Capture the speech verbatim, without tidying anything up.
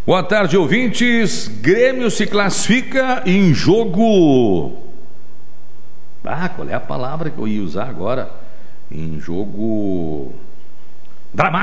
Boa tarde, ouvintes. Grêmio se classifica em jogo... Ah, qual é a palavra que eu ia usar agora? Em jogo... dramático.